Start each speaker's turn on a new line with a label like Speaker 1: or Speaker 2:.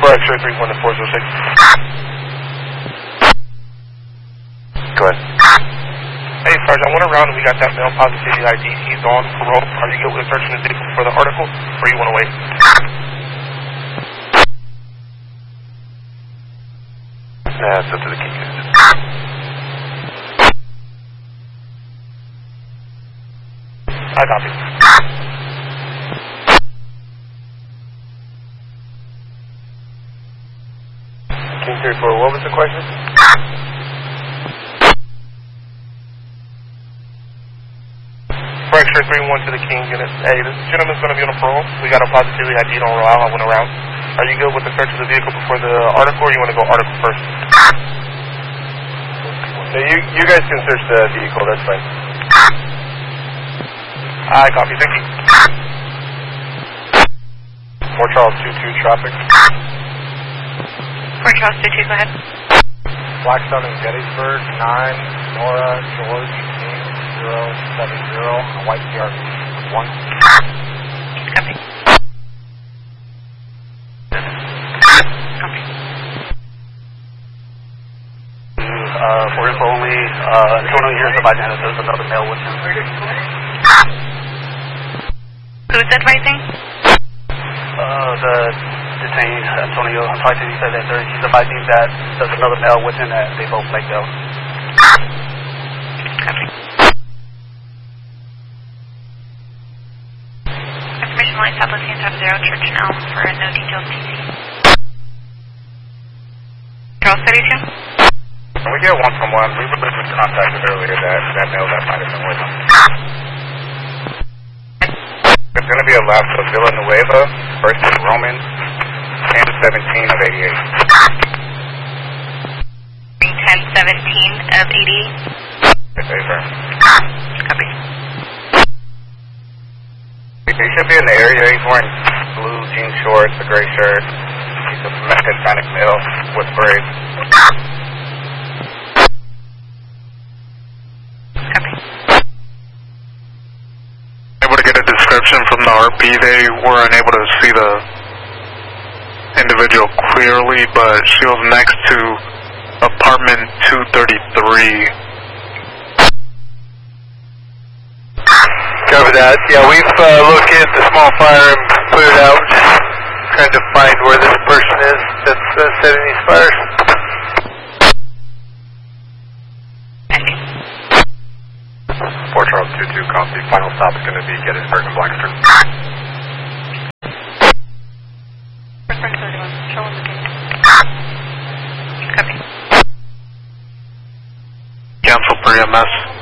Speaker 1: X-ray 31 to 406.
Speaker 2: Go ahead.
Speaker 1: Hey, Sergeant, I went around and we got that male positivity ID. He's on parole. Are you good with searching his vehicle for the article, or you want to wait?
Speaker 2: It's up to the key.
Speaker 1: I copy.
Speaker 2: King 34, what was the question?
Speaker 1: For X-ray 31 to the King unit. Hey, this gentleman's going to be on a parole. We got a positivity ID on roll out. I went around. Are you good with the search of the vehicle before the article, or you want to go article first?
Speaker 2: No, you guys can search the vehicle, that's fine.
Speaker 1: I copy, thank you.
Speaker 2: 4 Charles 22 traffic.
Speaker 3: 4 Charles 22, go ahead.
Speaker 4: Blackstone and Gettysburg, 9, Nora, George, King, 070, a white CRV, 1.
Speaker 3: Copy. Copy.
Speaker 2: For info only, total years of identity, there's another male with him.
Speaker 3: Who's advising?
Speaker 2: The detained, Antonio, I'm trying to say that he's advising that there's another male with him that they both let go.
Speaker 3: Copy. Information line stop looking top 0, Church and Elm for no details TC. Charles 32?
Speaker 1: We get one from one. We were looking contacted earlier that male that might have been with him. It's going to be a lap of Villanueva versus Roman, 10-17 of 88.
Speaker 3: 10-17 of 88?
Speaker 1: Yes, sir.
Speaker 3: Copy.
Speaker 1: He should be in the area. He's wearing blue jean shorts, a gray shirt. He's a Hispanic male with braids.
Speaker 5: Able to get a description from the RP. They were unable to see the individual clearly, but she was next to apartment 233.
Speaker 2: Cover that. Yeah, we've looked at the small fire and put it out. Just trying to find where this person is that's setting these fires.
Speaker 1: 4 Charles 22, copy. Final stop is going to be Gettysburg and Blackstone.
Speaker 3: Copy.
Speaker 5: Cancel per EMS.